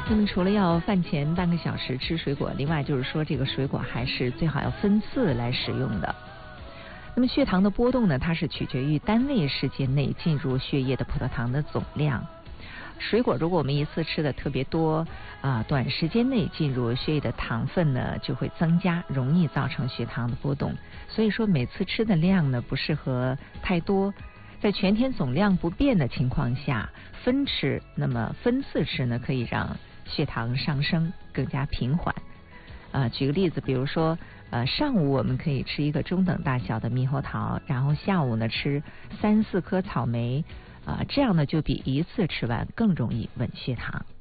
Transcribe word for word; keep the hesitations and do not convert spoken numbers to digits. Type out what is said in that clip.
那么除了要饭前半个小时吃水果，另外就是说这个水果还是最好要分次来食用的。那么血糖的波动呢，它是取决于单位时间内进入血液的葡萄糖的总量。水果如果我们一次吃的特别多啊，短时间内进入血液的糖分呢就会增加，容易造成血糖的波动。所以说每次吃的量呢不适合太多，在全天总量不变的情况下分吃，那么分次吃呢可以让血糖上升更加平缓。呃，举个例子，比如说呃上午我们可以吃一个中等大小的猕猴桃，然后下午呢吃三四颗草莓。啊，这样呢就比一次吃完更容易稳血糖。